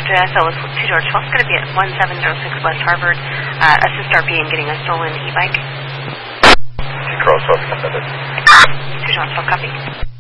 JSO is 2 George 12. It's going to be at 1706 West Harvard. Assist RP in getting a stolen e-bike. Cross off submitted. 2 George 12, copy.